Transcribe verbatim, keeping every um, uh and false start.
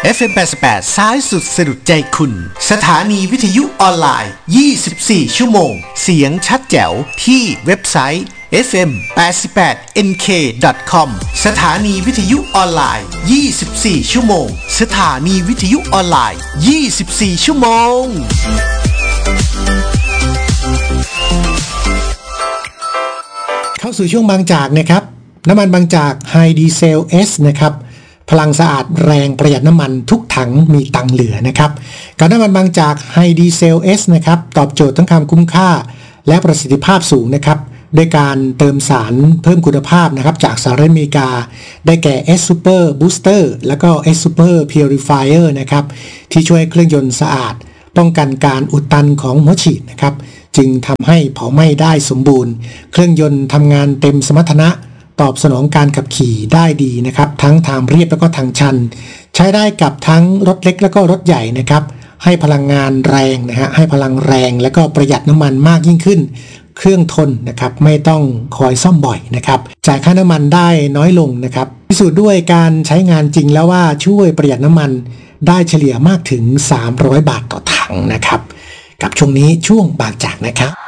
เอฟ เอ็ม แปดสิบแปดซ้ายสุดสะดุดใจคุณสถานีวิทยุออนไลน์ยี่สิบสี่ชั่วโมงเสียงชัดแจ๋วที่เว็บไซต์ เอฟ เอ็ม แปดสิบแปด เอ็น เค ดอท คอม สถานีวิทยุออนไลน์ยี่สิบสี่ชั่วโมงสถานีวิทยุออนไลน์ยี่สิบสี่ชั่วโมงเข้าสู่ช่วงบางจากนะครับน้ำมันบางจาก High Diesel S นะครับพลังสะอาดแรงประหยัดน้ำมันทุกถังมีตังเหลือนะครับกับน้ำมันบางจาก High Diesel S นะครับตอบโจทย์ทั้งความคุ้มค่าและประสิทธิภาพสูงนะครับด้วยการเติมสารเพิ่มคุณภาพนะครับจากสหรัฐอเมริกาได้แก่ S Super Booster แล้วก็ S Super Purifier นะครับที่ช่วยเครื่องยนต์สะอาดป้องกันการอุดตันของหัวฉีดนะครับจึงทำให้เผาไหม้ได้สมบูรณ์เครื่องยนต์ทำงานเต็มสมรรถนะตอบสนองการขับขี่ได้ดีนะครับทั้งทางเรียบแล้วก็ทางชันใช้ได้กับทั้งรถเล็กแล้วก็รถใหญ่นะครับให้พลังงานแรงนะฮะให้พลังแรงแล้วก็ประหยัดน้ำมันมากยิ่งขึ้นเครื่องทนนะครับไม่ต้องคอยซ่อมบ่อยนะครับจ่ายค่าน้ำมันได้น้อยลงนะครับพิสูจน์ด้วยการใช้งานจริงแล้วว่าช่วยประหยัดน้ำมันได้เฉลี่ยมากถึงสามร้อยบาทต่อถังนะครับกับช่วงนี้ช่วงบางจากนะครับ